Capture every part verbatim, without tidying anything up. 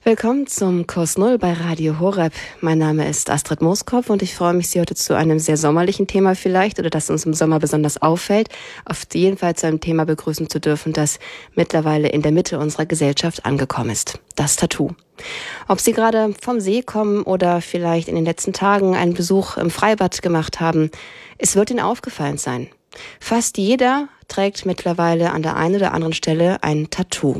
Willkommen zum Kurs Null bei Radio Horeb. Mein Name ist Astrid Mooskopf und ich freue mich, Sie heute zu einem sehr sommerlichen Thema vielleicht oder das uns im Sommer besonders auffällt, auf jeden Fall zu einem Thema begrüßen zu dürfen, das mittlerweile in der Mitte unserer Gesellschaft angekommen ist. Das Tattoo. Ob Sie gerade vom See kommen oder vielleicht in den letzten Tagen einen Besuch im Freibad gemacht haben, es wird Ihnen aufgefallen sein. Fast jeder trägt mittlerweile an der einen oder anderen Stelle ein Tattoo.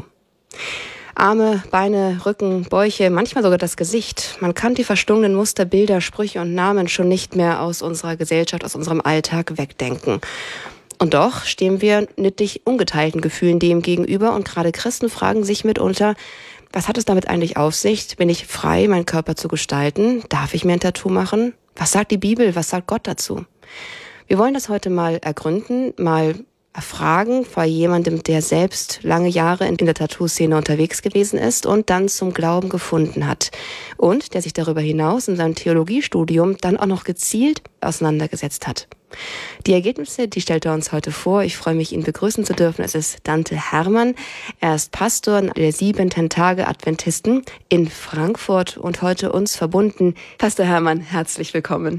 Arme, Beine, Rücken, Bäuche, manchmal sogar das Gesicht. Man kann die verstungenen Muster, Bilder, Sprüche und Namen schon nicht mehr aus unserer Gesellschaft, aus unserem Alltag wegdenken. Und doch stehen wir nötig ungeteilten Gefühlen dem gegenüber und gerade Christen fragen sich mitunter, was hat es damit eigentlich auf sich? Bin ich frei, meinen Körper zu gestalten? Darf ich mir ein Tattoo machen? Was sagt die Bibel? Was sagt Gott dazu? Wir wollen das heute mal ergründen, mal erfragen bei jemandem, der selbst lange Jahre in der Tattoo-Szene unterwegs gewesen ist und dann zum Glauben gefunden hat. Und der sich darüber hinaus in seinem Theologiestudium dann auch noch gezielt auseinandergesetzt hat. Die Ergebnisse, die stellt er uns heute vor. Ich freue mich, ihn begrüßen zu dürfen. Es ist Dante Hermann. Er ist Pastor der Siebenten Tage Adventisten in Frankfurt und heute uns verbunden. Pastor Hermann, herzlich willkommen.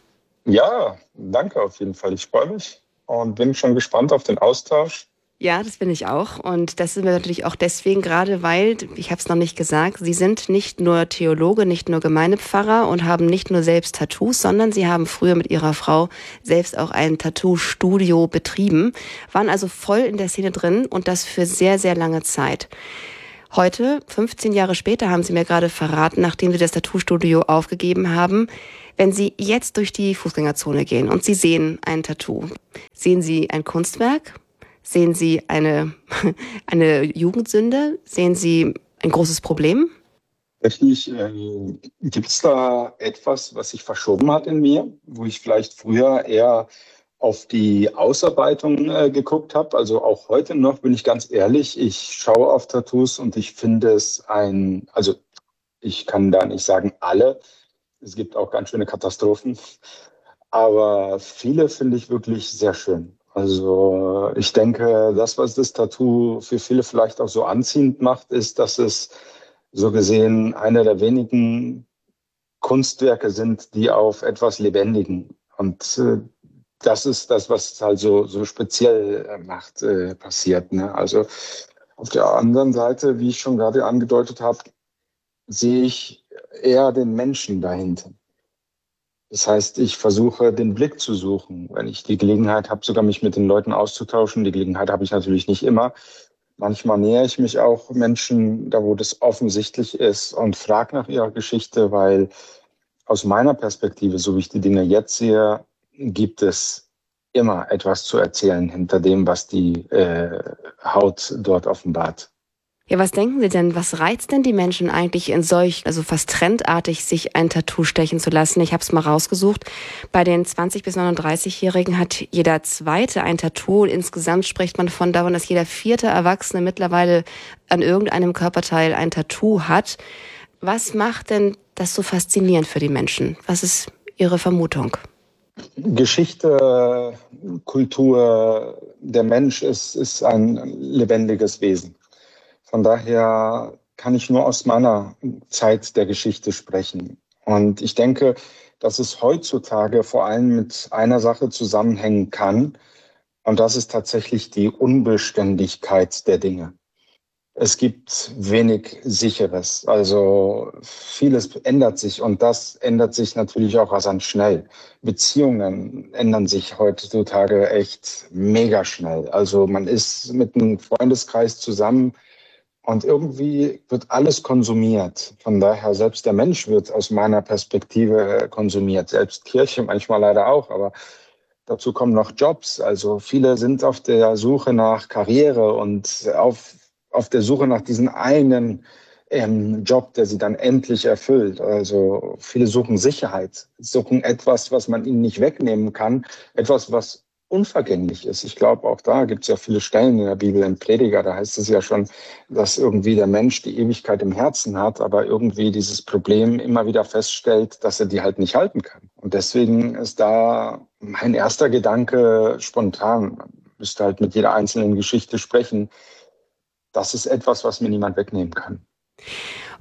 Ja, danke auf jeden Fall. Ich freue mich und bin schon gespannt auf den Austausch. Ja, das bin ich auch. Und das sind wir natürlich auch deswegen gerade, weil, ich habe es noch nicht gesagt, Sie sind nicht nur Theologe, nicht nur Gemeindepfarrer und haben nicht nur selbst Tattoos, sondern Sie haben früher mit Ihrer Frau selbst auch ein Tattoo-Studio betrieben, waren also voll in der Szene drin und das für sehr, sehr lange Zeit. Heute, fünfzehn Jahre später, haben Sie mir gerade verraten, nachdem Sie das Tattoo-Studio aufgegeben haben, wenn Sie jetzt durch die Fußgängerzone gehen und Sie sehen ein Tattoo, sehen Sie ein Kunstwerk? Sehen Sie eine, eine Jugendsünde? Sehen Sie ein großes Problem? Tatsächlich äh, gibt es da etwas, was sich verschoben hat in mir, wo ich vielleicht früher eher auf die Ausarbeitung äh, geguckt habe. Also auch heute noch, bin ich ganz ehrlich, ich schaue auf Tattoos und ich finde es ein, also ich kann da nicht sagen alle, es gibt auch ganz schöne Katastrophen, aber viele finde ich wirklich sehr schön. Also ich denke, das, was das Tattoo für viele vielleicht auch so anziehend macht, ist, dass es so gesehen einer der wenigen Kunstwerke sind, die auf etwas Lebendigen. Und äh, das ist das, was es halt so, so speziell äh, macht, äh, passiert. Ne? Also auf der anderen Seite, wie ich schon gerade angedeutet habe, sehe ich eher den Menschen dahinter. Das heißt, ich versuche, den Blick zu suchen. Wenn ich die Gelegenheit habe, sogar mich mit den Leuten auszutauschen, die Gelegenheit habe ich natürlich nicht immer. Manchmal nähere ich mich auch Menschen, da wo das offensichtlich ist und frage nach ihrer Geschichte, weil aus meiner Perspektive, so wie ich die Dinge jetzt sehe, gibt es immer etwas zu erzählen hinter dem, was die äh, Haut dort offenbart. Ja, was denken Sie denn, was reizt denn die Menschen eigentlich in solch, also fast trendartig, sich ein Tattoo stechen zu lassen? Ich habe es mal rausgesucht. Bei den zwanzig- bis neununddreißig-Jährigen hat jeder Zweite ein Tattoo. Insgesamt spricht man von davon, dass jeder vierte Erwachsene mittlerweile an irgendeinem Körperteil ein Tattoo hat. Was macht denn das so faszinierend für die Menschen? Was ist Ihre Vermutung? Geschichte, Kultur, der Mensch ist, ist ein lebendiges Wesen. Von daher kann ich nur aus meiner Zeit der Geschichte sprechen. Und ich denke, dass es heutzutage vor allem mit einer Sache zusammenhängen kann. Und das ist tatsächlich die Unbeständigkeit der Dinge. Es gibt wenig Sicheres. Also vieles ändert sich und das ändert sich natürlich auch rasant schnell. Beziehungen ändern sich heutzutage echt mega schnell. Also man ist mit einem Freundeskreis zusammen, und irgendwie wird alles konsumiert. Von daher, selbst der Mensch wird aus meiner Perspektive konsumiert. Selbst Kirche manchmal leider auch. Aber dazu kommen noch Jobs. Also viele sind auf der Suche nach Karriere und auf, auf der Suche nach diesem einen ähm, Job, der sie dann endlich erfüllt. Also viele suchen Sicherheit, suchen etwas, was man ihnen nicht wegnehmen kann. Etwas, was unvergänglich ist. Ich glaube, auch da gibt es ja viele Stellen in der Bibel, im Prediger, da heißt es ja schon, dass irgendwie der Mensch die Ewigkeit im Herzen hat, aber irgendwie dieses Problem immer wieder feststellt, dass er die halt nicht halten kann. Und deswegen ist da mein erster Gedanke spontan, man müsste halt mit jeder einzelnen Geschichte sprechen, das ist etwas, was mir niemand wegnehmen kann.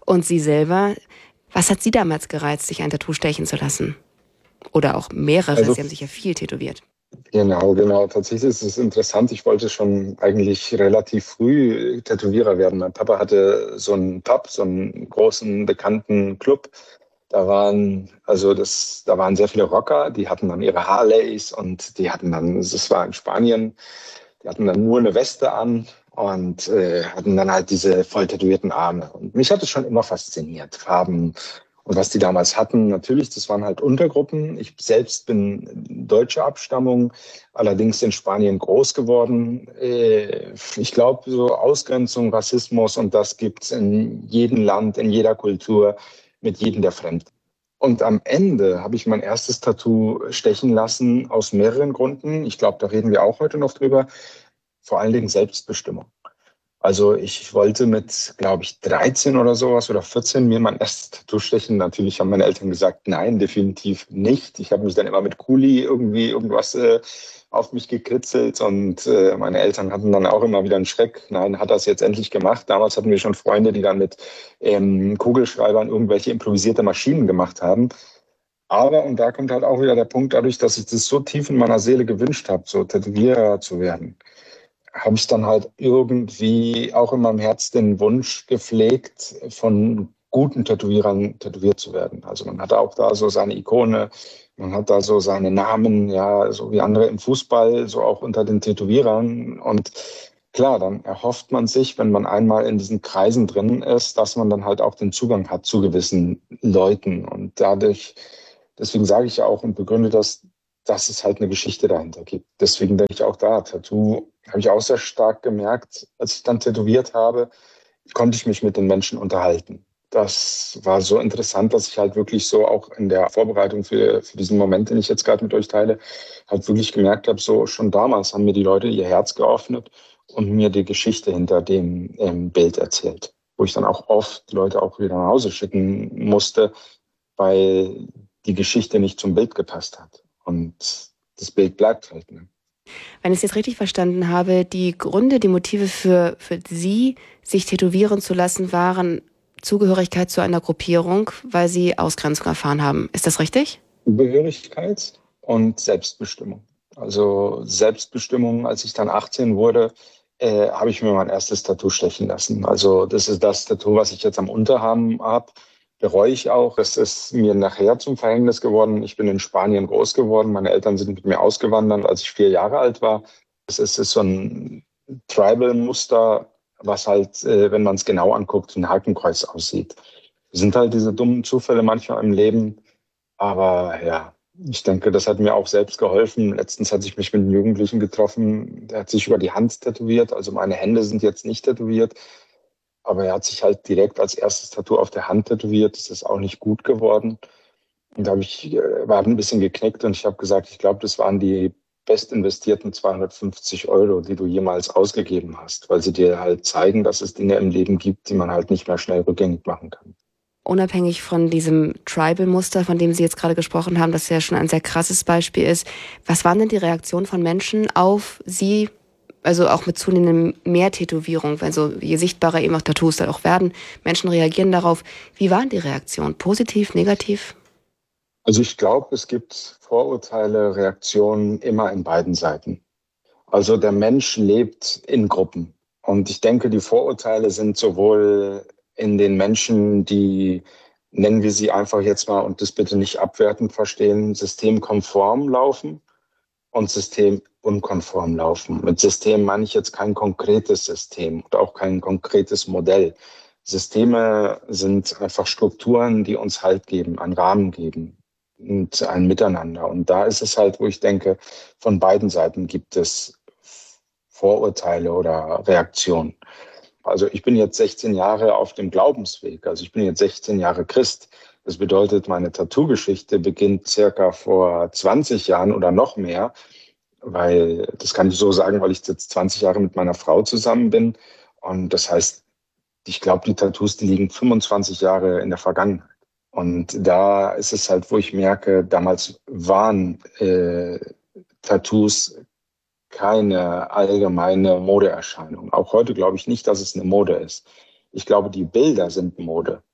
Und Sie selber, was hat Sie damals gereizt, sich ein Tattoo stechen zu lassen? Oder auch mehrere, Also, Sie haben sich ja viel tätowiert. genau, genau. Tatsächlich ist es interessant. Ich wollte schon eigentlich relativ früh Tätowierer werden. Mein Papa hatte so einen Pub, so einen großen, bekannten Club. Da waren, also das, da waren sehr viele Rocker, die hatten dann ihre Harleys und die hatten dann, das war in Spanien, die hatten dann nur eine Weste an und äh, hatten dann halt diese voll tätowierten Arme. Und mich hat es schon immer fasziniert, Farben und was die damals hatten. Natürlich, das waren halt Untergruppen. Ich selbst bin deutscher Abstammung, allerdings in Spanien groß geworden. Äh, ich glaube, so Ausgrenzung, Rassismus und das gibt's in jedem Land, in jeder Kultur, mit jedem der fremd. Und am Ende habe ich mein erstes Tattoo stechen lassen aus mehreren Gründen. Ich glaube, da reden wir auch heute noch drüber. Vor allen Dingen Selbstbestimmung. Also ich wollte mit, glaube ich, dreizehn oder sowas oder vierzehn mir mein erstes Tattoo stechen. Natürlich haben meine Eltern gesagt, nein, definitiv nicht. Ich habe mich dann immer mit Kuli irgendwie irgendwas äh, auf mich gekritzelt und äh, meine Eltern hatten dann auch immer wieder einen Schreck. Nein, hat das jetzt endlich gemacht. Damals hatten wir schon Freunde, die dann mit ähm, Kugelschreibern irgendwelche improvisierte Maschinen gemacht haben. Aber, und da kommt halt auch wieder der Punkt, dadurch, dass ich das so tief in meiner Seele gewünscht habe, so Tätowierer zu werden, habe ich dann halt irgendwie auch in meinem Herz den Wunsch gepflegt, von guten Tätowierern tätowiert zu werden. Also man hat auch da so seine Ikone, man hat da so seine Namen, ja, so wie andere im Fußball, so auch unter den Tätowierern. Und klar, dann erhofft man sich, wenn man einmal in diesen Kreisen drin ist, dass man dann halt auch den Zugang hat zu gewissen Leuten. Und dadurch, deswegen sage ich ja auch und begründe das, dass es halt eine Geschichte dahinter gibt. Deswegen denke ich auch da, Tattoo habe ich auch sehr stark gemerkt, als ich dann tätowiert habe, konnte ich mich mit den Menschen unterhalten. Das war so interessant, dass ich halt wirklich so auch in der Vorbereitung für, für diesen Moment, den ich jetzt gerade mit euch teile, halt wirklich gemerkt habe, so schon damals haben mir die Leute ihr Herz geöffnet und mir die Geschichte hinter dem ähm, Bild erzählt, wo ich dann auch oft die Leute auch wieder nach Hause schicken musste, weil die Geschichte nicht zum Bild gepasst hat. Und das Bild bleibt halt. Ne? Wenn ich es jetzt richtig verstanden habe, die Gründe, die Motive für, für Sie, sich tätowieren zu lassen, waren Zugehörigkeit zu einer Gruppierung, weil Sie Ausgrenzung erfahren haben. Ist das richtig? Zugehörigkeit und Selbstbestimmung. Also Selbstbestimmung, als ich dann achtzehn wurde, äh, habe ich mir mein erstes Tattoo stechen lassen. Also das ist das Tattoo, was ich jetzt am Unterarm habe. Bereue ich auch. Das ist mir nachher zum Verhängnis geworden. Ich bin in Spanien groß geworden. Meine Eltern sind mit mir ausgewandert, als ich vier Jahre alt war. Das ist, ist so ein Tribal-Muster, was halt, äh, wenn man es genau anguckt, wie ein Hakenkreuz aussieht. Es sind halt diese dummen Zufälle manchmal im Leben. Aber ja, ich denke, das hat mir auch selbst geholfen. Letztens hatte ich mich mit einem Jugendlichen getroffen, der hat sich über die Hand tätowiert. Also meine Hände sind jetzt nicht tätowiert. Aber er hat sich halt direkt als erstes Tattoo auf der Hand tätowiert. Das ist auch nicht gut geworden. Und da habe ich, äh, war ein bisschen geknickt und ich habe gesagt, ich glaube, das waren die best investierten zweihundertfünfzig Euro, die du jemals ausgegeben hast, weil sie dir halt zeigen, dass es Dinge im Leben gibt, die man halt nicht mehr schnell rückgängig machen kann. Unabhängig von diesem Tribal-Muster, von dem Sie jetzt gerade gesprochen haben, das ja schon ein sehr krasses Beispiel ist, was waren denn die Reaktionen von Menschen auf Sie? Also auch mit zunehmendem mehr Tätowierung, also je sichtbarer eben auch Tattoos dann auch werden, Menschen reagieren darauf. Wie waren die Reaktionen? Positiv, negativ? Also ich glaube, es gibt Vorurteile, Reaktionen immer in beiden Seiten. Also der Mensch lebt in Gruppen. Und ich denke, die Vorurteile sind sowohl in den Menschen, die, nennen wir sie einfach jetzt mal und das bitte nicht abwertend verstehen, systemkonform laufen und systemunkonform laufen. Mit System meine ich jetzt kein konkretes System und auch kein konkretes Modell. Systeme sind einfach Strukturen, die uns Halt geben, einen Rahmen geben und ein Miteinander. Und da ist es halt, wo ich denke, von beiden Seiten gibt es Vorurteile oder Reaktionen. Also ich bin jetzt sechzehn Jahre auf dem Glaubensweg. Also ich bin jetzt sechzehn Jahre Christ. Das bedeutet, meine Tattoo-Geschichte beginnt circa vor zwanzig Jahren oder noch mehr, weil das kann ich so sagen, weil ich jetzt zwanzig Jahre mit meiner Frau zusammen bin. Und das heißt, ich glaube, die Tattoos, die liegen fünfundzwanzig Jahre in der Vergangenheit. Und da ist es halt, wo ich merke, damals waren äh, Tattoos keine allgemeine Modeerscheinung. Auch heute glaube ich nicht, dass es eine Mode ist. Ich glaube, die Bilder sind Mode.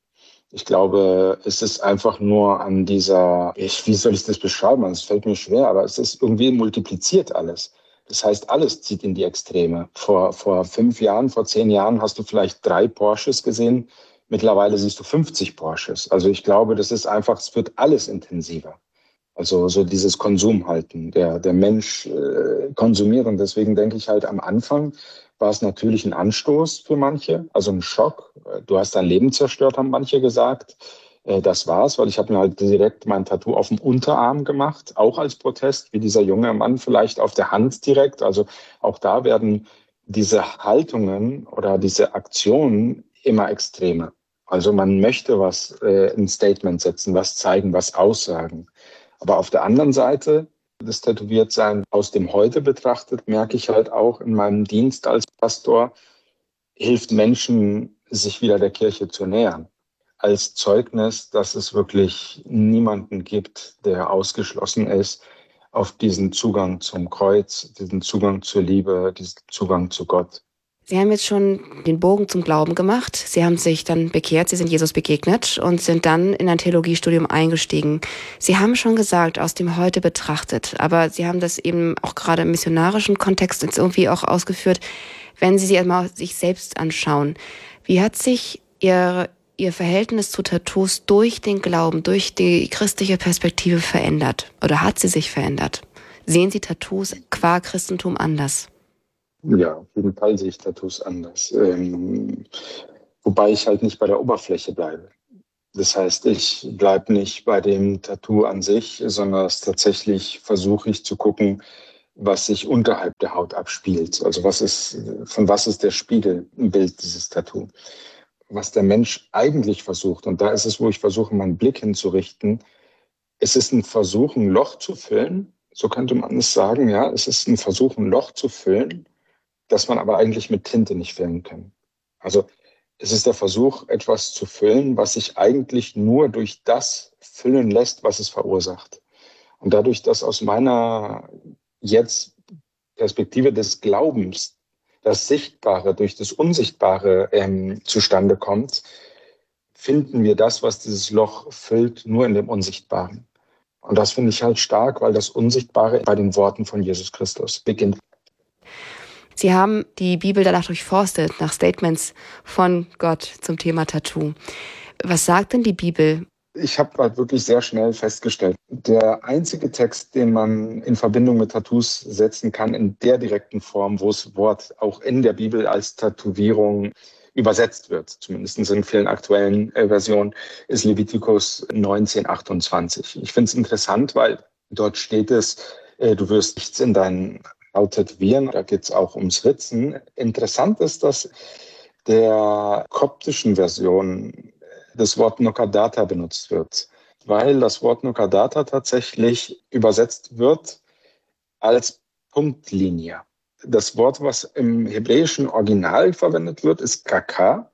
Ich glaube, es ist einfach nur an dieser, ich, wie soll ich das beschreiben? Es fällt mir schwer, aber es ist irgendwie multipliziert alles. Das heißt, alles zieht in die Extreme. Vor, vor fünf Jahren, vor zehn Jahren hast du vielleicht drei Porsches gesehen. Mittlerweile siehst du fünfzig Porsches. Also ich glaube, das ist einfach, es wird alles intensiver. Also so dieses Konsumhalten, der, der Mensch äh, konsumiert. Und deswegen denke ich halt, am Anfang war es natürlich ein Anstoß für manche, also ein Schock. Du hast dein Leben zerstört, haben manche gesagt. Äh, das war's, weil ich habe mir halt direkt mein Tattoo auf dem Unterarm gemacht, auch als Protest, wie dieser junge Mann vielleicht auf der Hand direkt. Also auch da werden diese Haltungen oder diese Aktionen immer extremer. Also man möchte was, äh, ein Statement setzen, was zeigen, was aussagen. Aber auf der anderen Seite, das Tätowiertsein aus dem Heute betrachtet, merke ich halt auch in meinem Dienst als Pastor, hilft Menschen, sich wieder der Kirche zu nähern. Als Zeugnis, dass es wirklich niemanden gibt, der ausgeschlossen ist auf diesen Zugang zum Kreuz, diesen Zugang zur Liebe, diesen Zugang zu Gott. Sie haben jetzt schon den Bogen zum Glauben gemacht. Sie haben sich dann bekehrt, Sie sind Jesus begegnet und sind dann in ein Theologiestudium eingestiegen. Sie haben schon gesagt, aus dem Heute betrachtet, aber Sie haben das eben auch gerade im missionarischen Kontext jetzt irgendwie auch ausgeführt. Wenn Sie sich einmal sich selbst anschauen, wie hat sich Ihr, Ihr Verhältnis zu Tattoos durch den Glauben, durch die christliche Perspektive verändert? Oder hat sie sich verändert? Sehen Sie Tattoos qua Christentum anders? Ja, auf jeden Fall sehe ich Tattoos anders. Ähm, wobei ich halt nicht bei der Oberfläche bleibe. Das heißt, ich bleibe nicht bei dem Tattoo an sich, sondern tatsächlich versuche ich zu gucken, was sich unterhalb der Haut abspielt. Also was ist, von was ist der Spiegel im Bild dieses Tattoo? Was der Mensch eigentlich versucht, und da ist es, wo ich versuche, meinen Blick hinzurichten. Es ist ein Versuch, ein Loch zu füllen. So könnte man es sagen, ja. Es ist ein Versuch, ein Loch zu füllen, das man aber eigentlich mit Tinte nicht füllen kann. Also es ist der Versuch, etwas zu füllen, was sich eigentlich nur durch das füllen lässt, was es verursacht. Und dadurch, dass aus meiner jetzt Perspektive des Glaubens das Sichtbare durch das Unsichtbare ähm, zustande kommt, finden wir das, was dieses Loch füllt, nur in dem Unsichtbaren. Und das finde ich halt stark, weil das Unsichtbare bei den Worten von Jesus Christus beginnt. Sie haben die Bibel danach durchforstet, nach Statements von Gott zum Thema Tattoo. Was sagt denn die Bibel? Ich habe halt wirklich sehr schnell festgestellt, der einzige Text, den man in Verbindung mit Tattoos setzen kann, in der direkten Form, wo das Wort auch in der Bibel als Tätowierung übersetzt wird, zumindest in vielen aktuellen äh, Versionen, ist Levitikus neunzehn achtundzwanzig. Ich finde es interessant, weil dort steht es, äh, du wirst nichts in deinen Haut tätowieren, da geht es auch ums Ritzen. Interessant ist, dass der koptischen Version das Wort Nokadata benutzt wird, weil das Wort Nokadata tatsächlich übersetzt wird als Punktlinie. Das Wort, was im hebräischen Original verwendet wird, ist Kaka.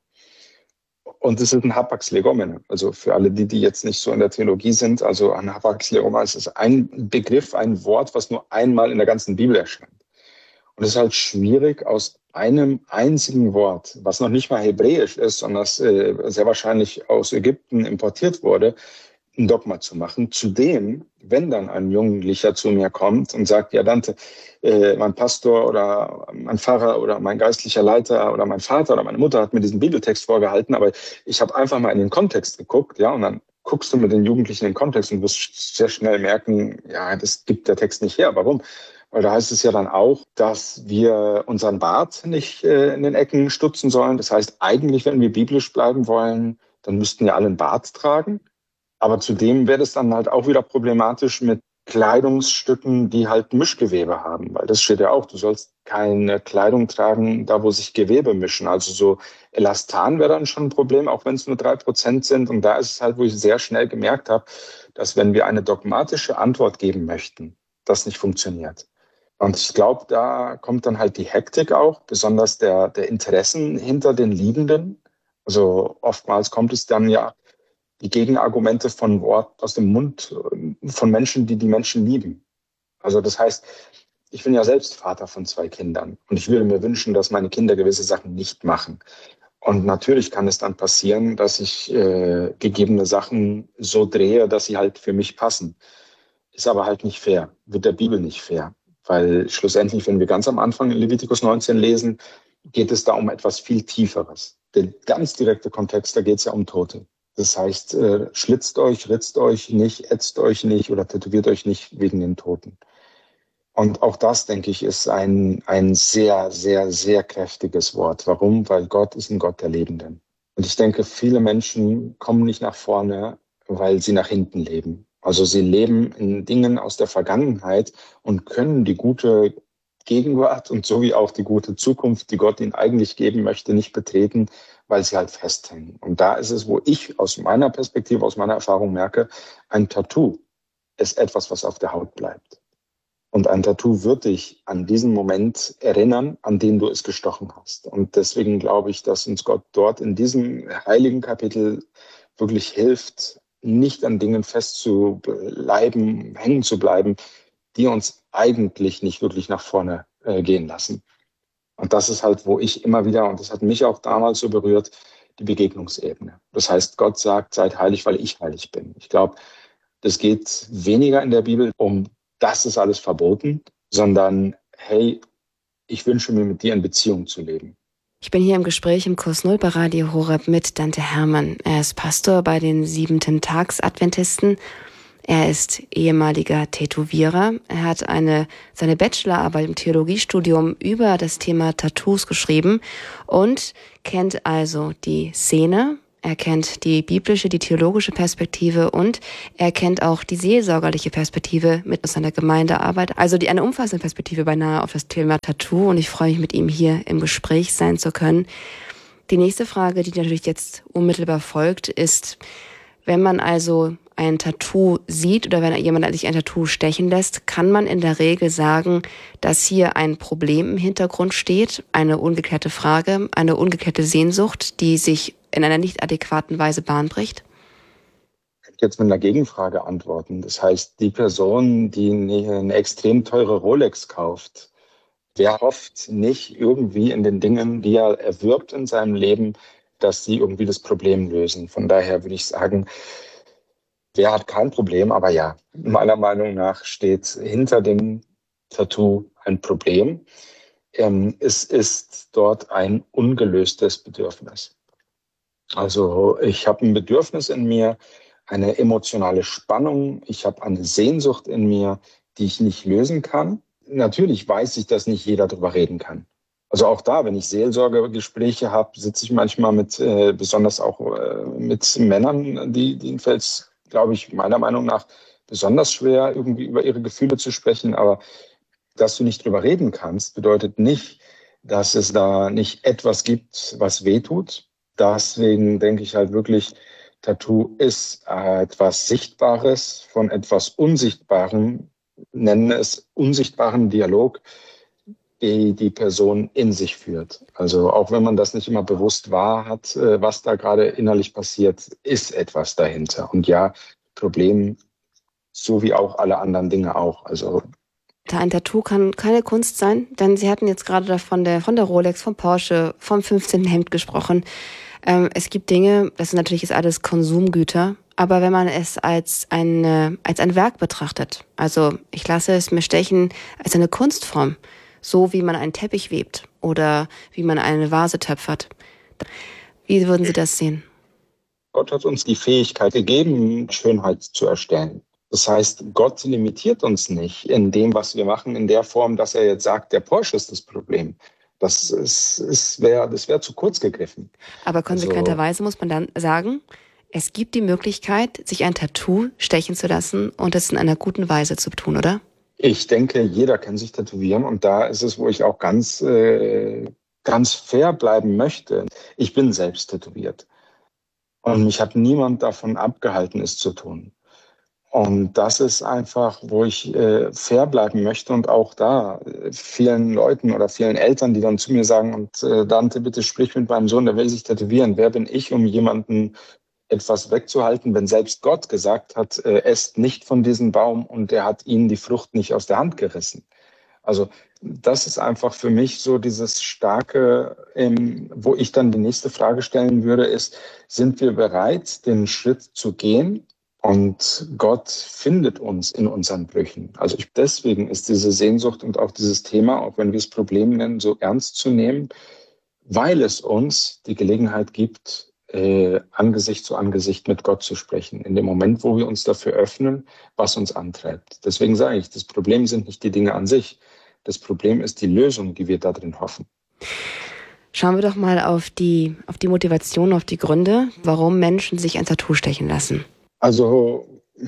Und es ist ein Hapax Legomena. Also für alle, die, die jetzt nicht so in der Theologie sind, also ein Hapax Legomena ist ein Begriff, ein Wort, was nur einmal in der ganzen Bibel erscheint. Und es ist halt schwierig, aus einem einzigen Wort, was noch nicht mal hebräisch ist, sondern das äh, sehr wahrscheinlich aus Ägypten importiert wurde, ein Dogma zu machen. Zudem, wenn dann ein Jugendlicher zu mir kommt und sagt, ja Dante, äh, mein Pastor oder mein Pfarrer oder mein geistlicher Leiter oder mein Vater oder meine Mutter hat mir diesen Bibeltext vorgehalten, aber ich habe einfach mal in den Kontext geguckt, ja, und dann guckst du mit den Jugendlichen in den Kontext und wirst sehr schnell merken, ja, das gibt der Text nicht her. Warum? Weil da heißt es ja dann auch, dass wir unseren Bart nicht äh, in den Ecken stutzen sollen. Das heißt, eigentlich, wenn wir biblisch bleiben wollen, dann müssten ja alle einen Bart tragen. Aber zudem wäre es dann halt auch wieder problematisch mit Kleidungsstücken, die halt Mischgewebe haben. Weil das steht ja auch, du sollst keine Kleidung tragen, da wo sich Gewebe mischen. Also so Elastan wäre dann schon ein Problem, auch wenn es nur drei Prozent sind. Und da ist es halt, wo ich sehr schnell gemerkt habe, dass wenn wir eine dogmatische Antwort geben möchten, das nicht funktioniert. Und ich glaube, da kommt dann halt die Hektik auch, besonders der, der Interessen hinter den Liebenden. Also oftmals kommt es dann ja die Gegenargumente von Wort aus dem Mund von Menschen, die die Menschen lieben. Also das heißt, ich bin ja selbst Vater von zwei Kindern und ich würde mir wünschen, dass meine Kinder gewisse Sachen nicht machen. Und natürlich kann es dann passieren, dass ich äh, gegebene Sachen so drehe, dass sie halt für mich passen. Ist aber halt nicht fair, wird der Bibel nicht fair. Weil schlussendlich, wenn wir ganz am Anfang in Levitikus neunzehn lesen, geht es da um etwas viel Tieferes. Der ganz direkte Kontext, da geht es ja um Tote. Das heißt, äh, schlitzt euch, ritzt euch nicht, ätzt euch nicht oder tätowiert euch nicht wegen den Toten. Und auch das, denke ich, ist ein, ein sehr, sehr, sehr kräftiges Wort. Warum? Weil Gott ist ein Gott der Lebenden. Und ich denke, viele Menschen kommen nicht nach vorne, weil sie nach hinten leben. Also sie leben in Dingen aus der Vergangenheit und können die gute Gegenwart und so wie auch die gute Zukunft, die Gott ihnen eigentlich geben möchte, nicht betreten, weil sie halt festhängen. Und da ist es, wo ich aus meiner Perspektive, aus meiner Erfahrung merke, ein Tattoo ist etwas, was auf der Haut bleibt. Und ein Tattoo wird dich an diesen Moment erinnern, an den du es gestochen hast. Und deswegen glaube ich, dass uns Gott dort in diesem heiligen Kapitel wirklich hilft, nicht an Dingen festzubleiben, hängen zu bleiben, die uns eigentlich nicht wirklich nach vorne äh, gehen lassen. Und das ist halt, wo ich immer wieder, und das hat mich auch damals so berührt, die Begegnungsebene. Das heißt, Gott sagt, seid heilig, weil ich heilig bin. Ich glaube, es geht weniger in der Bibel um, das ist alles verboten, sondern, hey, ich wünsche mir, mit dir in Beziehung zu leben. Ich bin hier im Gespräch im Kurs Null bei Radio Horeb mit Dante Hermann. Er ist Pastor bei den Siebenten Tags Adventisten. Er ist ehemaliger Tätowierer. Er hat eine, seine Bachelorarbeit im Theologiestudium über das Thema Tattoos geschrieben und kennt also die Szene. Er kennt die biblische, die theologische Perspektive und er kennt auch die seelsorgerliche Perspektive mit seiner Gemeindearbeit. Also die eine umfassende Perspektive beinahe auf das Thema Tattoo und ich freue mich, mit ihm hier im Gespräch sein zu können. Die nächste Frage, die natürlich jetzt unmittelbar folgt, ist, wenn man also ein Tattoo sieht oder wenn jemand sich ein Tattoo stechen lässt, kann man in der Regel sagen, dass hier ein Problem im Hintergrund steht, eine ungeklärte Frage, eine ungeklärte Sehnsucht, die sich in einer nicht adäquaten Weise Bahn bricht? Ich kann jetzt mit einer Gegenfrage antworten. Das heißt, die Person, die eine extrem teure Rolex kauft, wer hofft nicht irgendwie in den Dingen, die er erwirbt in seinem Leben, dass sie irgendwie das Problem lösen. Von daher würde ich sagen, wer hat kein Problem, aber ja, meiner Meinung nach steht hinter dem Tattoo ein Problem. Ähm, es ist dort ein ungelöstes Bedürfnis. Also ich habe ein Bedürfnis in mir, eine emotionale Spannung, ich habe eine Sehnsucht in mir, die ich nicht lösen kann. Natürlich weiß ich, dass nicht jeder darüber reden kann. Also auch da, wenn ich Seelsorgegespräche habe, sitze ich manchmal mit, äh, besonders auch äh, mit Männern, die, denen fällt es, glaube ich, meiner Meinung nach besonders schwer, irgendwie über ihre Gefühle zu sprechen. Aber dass du nicht drüber reden kannst, bedeutet nicht, dass es da nicht etwas gibt, was wehtut. Deswegen denke ich halt wirklich, Tattoo ist äh, etwas Sichtbares von etwas Unsichtbarem, nennen es unsichtbaren Dialog, die die Person in sich führt. Also auch wenn man das nicht immer bewusst wahr hat, äh, was da gerade innerlich passiert, ist etwas dahinter. Und ja, Problem, so wie auch alle anderen Dinge auch. Also ein Tattoo kann keine Kunst sein, denn Sie hatten jetzt gerade von der, von der Rolex, vom Porsche, vom fünfzehnten Hemd gesprochen. Ähm, es gibt Dinge, das ist natürlich ist alles Konsumgüter, aber wenn man es als eine, als ein Werk betrachtet, also ich lasse es mir stechen als eine Kunstform, so wie man einen Teppich webt oder wie man eine Vase töpfert. Wie würden Sie das sehen? Gott hat uns die Fähigkeit gegeben, Schönheit zu erstellen. Das heißt, Gott limitiert uns nicht in dem, was wir machen, in der Form, dass er jetzt sagt, der Porsche ist das Problem. Das ist, ist wär, das wäre zu kurz gegriffen. Aber konsequenterweise also, muss man dann sagen, es gibt die Möglichkeit, sich ein Tattoo stechen zu lassen und es in einer guten Weise zu tun, oder? Ich denke, jeder kann sich tätowieren und da ist es, wo ich auch ganz, äh, ganz fair bleiben möchte. Ich bin selbst tätowiert und mich hat niemand davon abgehalten, es zu tun. Und das ist einfach, wo ich äh, fair bleiben möchte und auch da äh, vielen Leuten oder vielen Eltern, die dann zu mir sagen, und äh, Dante, bitte sprich mit meinem Sohn, der will sich tätowieren. Wer bin ich, um jemanden etwas wegzuhalten, wenn selbst Gott gesagt hat, äh, esst nicht von diesem Baum und er hat ihnen die Frucht nicht aus der Hand gerissen. Also das ist einfach für mich so dieses starke, ähm, wo ich dann die nächste Frage stellen würde, ist, sind wir bereit, den Schritt zu gehen? Und Gott findet uns in unseren Brüchen. Also ich, deswegen ist diese Sehnsucht und auch dieses Thema, auch wenn wir es Problem nennen, so ernst zu nehmen, weil es uns die Gelegenheit gibt, äh, Angesicht zu Angesicht mit Gott zu sprechen. In dem Moment, wo wir uns dafür öffnen, was uns antreibt. Deswegen sage ich, das Problem sind nicht die Dinge an sich. Das Problem ist die Lösung, die wir da drin hoffen. Schauen wir doch mal auf die, auf die Motivation, auf die Gründe, warum Menschen sich ein Tattoo stechen lassen. Also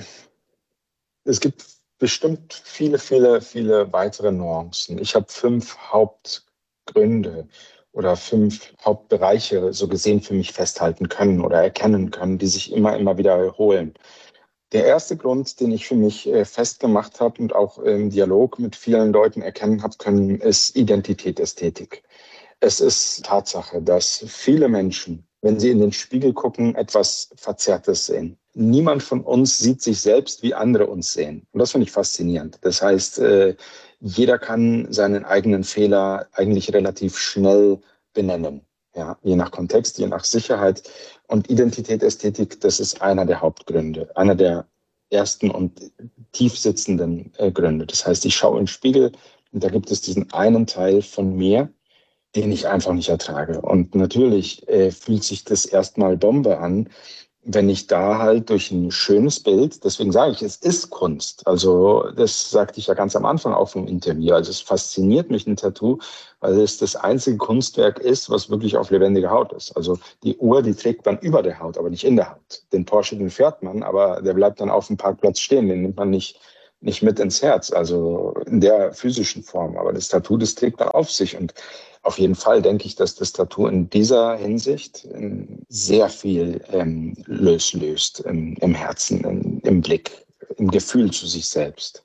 es gibt bestimmt viele, viele, viele weitere Nuancen. Ich habe fünf Hauptgründe oder fünf Hauptbereiche so gesehen für mich festhalten können oder erkennen können, die sich immer, immer wieder erholen. Der erste Grund, den ich für mich festgemacht habe und auch im Dialog mit vielen Leuten erkennen habe können, ist Identität, Ästhetik. Es ist Tatsache, dass viele Menschen, wenn sie in den Spiegel gucken, etwas Verzerrtes sehen. Niemand von uns sieht sich selbst, wie andere uns sehen. Und das finde ich faszinierend. Das heißt, jeder kann seinen eigenen Fehler eigentlich relativ schnell benennen. Ja, je nach Kontext, je nach Sicherheit. Und Identität, Ästhetik, das ist einer der Hauptgründe, einer der ersten und tief sitzenden Gründe. Das heißt, ich schaue in den Spiegel und da gibt es diesen einen Teil von mir, den ich einfach nicht ertrage. Und natürlich äh, fühlt sich das erstmal Bombe an, wenn ich da halt durch ein schönes Bild, deswegen sage ich, es ist Kunst. Also das sagte ich ja ganz am Anfang auch vom Interview. Also es fasziniert mich ein Tattoo, weil es das einzige Kunstwerk ist, was wirklich auf lebendiger Haut ist. Also die Uhr, die trägt man über der Haut, aber nicht in der Haut. Den Porsche, den fährt man, aber der bleibt dann auf dem Parkplatz stehen. Den nimmt man nicht nicht mit ins Herz, also in der physischen Form. Aber das Tattoo, das trägt man auf sich. Und auf jeden Fall denke ich, dass das Tattoo in dieser Hinsicht sehr viel ähm, löst, löst im, im Herzen, im, im Blick, im Gefühl zu sich selbst.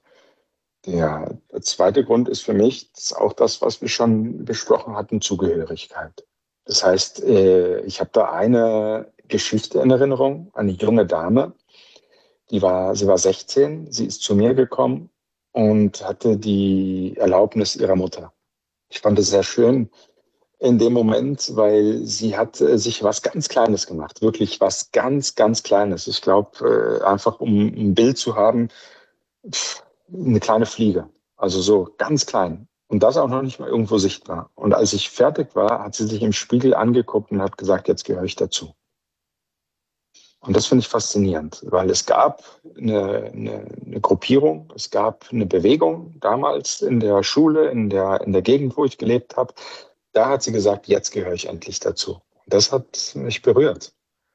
Der zweite Grund ist für mich, das ist auch das, was wir schon besprochen hatten, Zugehörigkeit. Das heißt, äh, ich habe da eine Geschichte in Erinnerung, eine junge Dame, die war, sie war sechzehn, sie ist zu mir gekommen und hatte die Erlaubnis ihrer Mutter. Ich fand es sehr schön in dem Moment, weil sie hat sich was ganz Kleines gemacht, wirklich was ganz, ganz Kleines. Ich glaube, einfach um ein Bild zu haben, eine kleine Fliege, also so ganz klein. Und das auch noch nicht mal irgendwo sichtbar. Und als ich fertig war, hat sie sich im Spiegel angeguckt und hat gesagt, jetzt gehöre ich dazu. Und das finde ich faszinierend, weil es gab eine, eine, eine Gruppierung, es gab eine Bewegung damals in der Schule, in der, in der Gegend, wo ich gelebt habe. Da hat sie gesagt, jetzt gehöre ich endlich dazu. Und das hat mich berührt.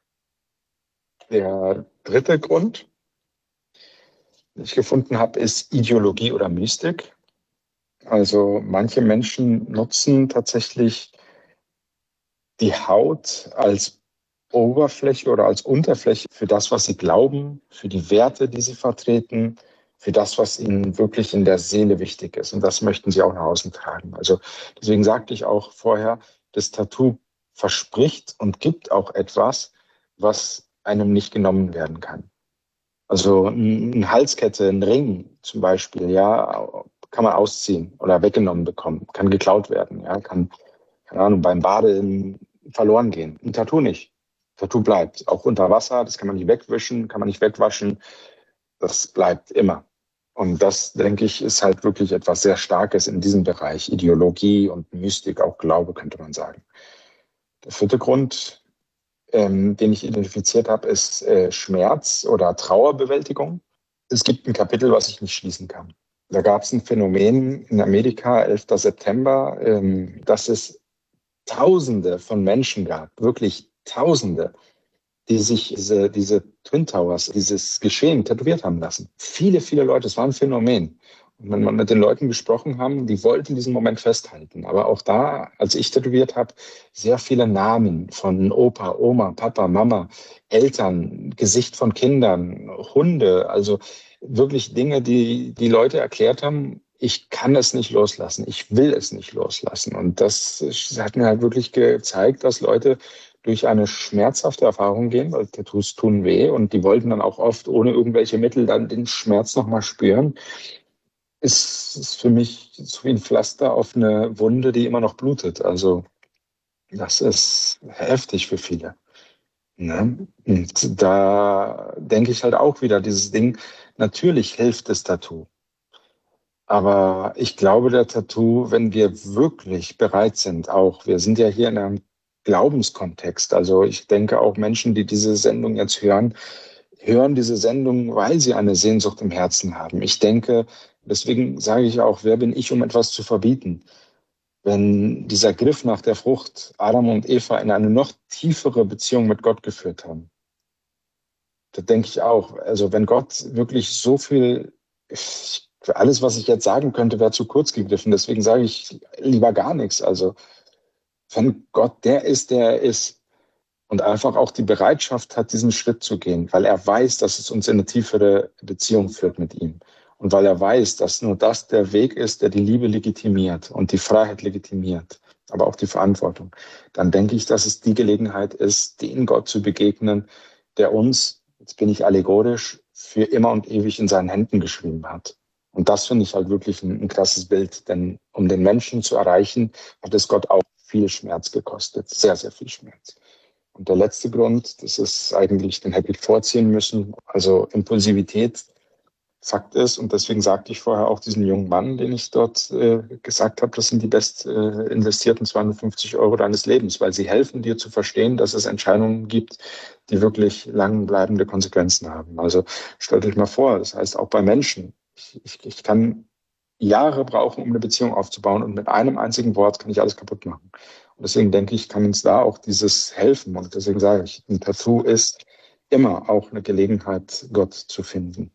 Der dritte Grund, den ich gefunden habe, ist Ideologie oder Mystik. Also manche Menschen nutzen tatsächlich die Haut als Oberfläche oder als Unterfläche für das, was sie glauben, für die Werte, die sie vertreten, für das, was ihnen wirklich in der Seele wichtig ist. Und das möchten sie auch nach außen tragen. Also deswegen sagte ich auch vorher, das Tattoo verspricht und gibt auch etwas, was einem nicht genommen werden kann. Also eine Halskette, ein Ring zum Beispiel, ja, kann man ausziehen oder weggenommen bekommen, kann geklaut werden, ja, kann, keine Ahnung, beim Baden verloren gehen. Ein Tattoo nicht. Tattoo bleibt. Auch unter Wasser, das kann man nicht wegwischen, kann man nicht wegwaschen. Das bleibt immer. Und das, denke ich, ist halt wirklich etwas sehr Starkes in diesem Bereich. Ideologie und Mystik, auch Glaube, könnte man sagen. Der vierte Grund, ähm, den ich identifiziert habe, ist äh, Schmerz oder Trauerbewältigung. Es gibt ein Kapitel, was ich nicht schließen kann. Da gab es ein Phänomen in Amerika, elfter September, ähm, dass es Tausende von Menschen gab, wirklich Tausende, die sich diese, diese Twin Towers, dieses Geschehen tätowiert haben lassen. Viele, viele Leute, es war ein Phänomen. Und wenn man mit den Leuten gesprochen haben, die wollten diesen Moment festhalten. Aber auch da, als ich tätowiert habe, sehr viele Namen von Opa, Oma, Papa, Mama, Eltern, Gesicht von Kindern, Hunde, also wirklich Dinge, die die Leute erklärt haben, ich kann es nicht loslassen, ich will es nicht loslassen. Und das hat mir halt wirklich gezeigt, dass Leute durch eine schmerzhafte Erfahrung gehen, weil Tattoos tun weh und die wollten dann auch oft ohne irgendwelche Mittel dann den Schmerz nochmal spüren. ist, ist für mich so wie ein Pflaster auf eine Wunde, die immer noch blutet. Also das ist heftig für viele. Ne? Und da denke ich halt auch wieder, dieses Ding, natürlich hilft das Tattoo. Aber ich glaube, der Tattoo, wenn wir wirklich bereit sind, auch, wir sind ja hier in einem Glaubenskontext. Also ich denke auch Menschen, die diese Sendung jetzt hören, hören diese Sendung, weil sie eine Sehnsucht im Herzen haben. Ich denke, deswegen sage ich auch, wer bin ich, um etwas zu verbieten? Wenn dieser Griff nach der Frucht Adam und Eva in eine noch tiefere Beziehung mit Gott geführt haben, da denke ich auch, also wenn Gott wirklich so viel, ich, alles, was ich jetzt sagen könnte, wäre zu kurz gegriffen. Deswegen sage ich lieber gar nichts. Also wenn Gott der ist, der er ist und einfach auch die Bereitschaft hat, diesen Schritt zu gehen, weil er weiß, dass es uns in eine tiefere Beziehung führt mit ihm. Und weil er weiß, dass nur das der Weg ist, der die Liebe legitimiert und die Freiheit legitimiert, aber auch die Verantwortung, dann denke ich, dass es die Gelegenheit ist, den Gott zu begegnen, der uns, jetzt bin ich allegorisch, für immer und ewig in seinen Händen geschrieben hat. Und das finde ich halt wirklich ein, ein krasses Bild, denn um den Menschen zu erreichen, hat es Gott auch viel Schmerz gekostet, sehr, sehr viel Schmerz. Und der letzte Grund, das ist eigentlich, den hätte ich vorziehen müssen, also Impulsivität. Fakt ist, und deswegen sagte ich vorher auch diesen jungen Mann, den ich dort äh, gesagt habe, das sind die best äh, investierten zweihundertfünfzig Euro deines Lebens, weil sie helfen dir zu verstehen, dass es Entscheidungen gibt, die wirklich langbleibende Konsequenzen haben. Also stellt euch mal vor, das heißt auch bei Menschen, ich, ich, ich kann Jahre brauchen, um eine Beziehung aufzubauen und mit einem einzigen Wort kann ich alles kaputt machen. Und deswegen denke ich, kann uns da auch dieses helfen. Und deswegen sage ich, ein Tattoo ist immer auch eine Gelegenheit, Gott zu finden.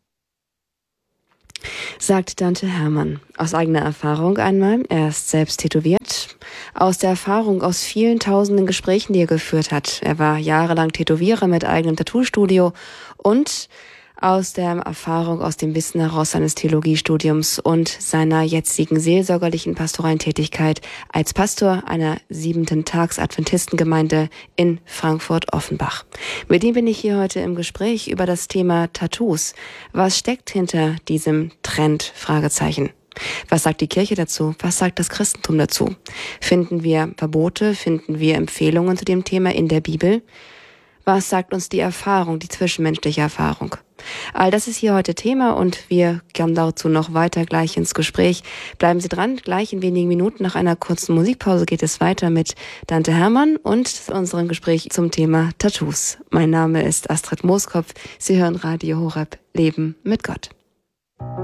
Sagt Dante Hermann. Aus eigener Erfahrung einmal. Er ist selbst tätowiert. Aus der Erfahrung aus vielen tausenden Gesprächen, die er geführt hat. Er war jahrelang Tätowierer mit eigenem Tattoo-Studio und aus der Erfahrung, aus dem Wissen heraus seines Theologiestudiums und seiner jetzigen seelsorgerlichen pastoralen Tätigkeit als Pastor einer siebenten Tags-Adventistengemeinde in Frankfurt-Offenbach. Mit ihm bin ich hier heute im Gespräch über das Thema Tattoos. Was steckt hinter diesem Trend? Fragezeichen. Was sagt die Kirche dazu? Was sagt das Christentum dazu? Finden wir Verbote? Finden wir Empfehlungen zu dem Thema in der Bibel? Was sagt uns die Erfahrung, die zwischenmenschliche Erfahrung? All das ist hier heute Thema und wir kommen dazu noch weiter gleich ins Gespräch. Bleiben Sie dran, gleich in wenigen Minuten nach einer kurzen Musikpause geht es weiter mit Dante Hermann und unserem Gespräch zum Thema Tattoos. Mein Name ist Astrid Mooskopf. Sie hören Radio Horeb, Leben mit Gott.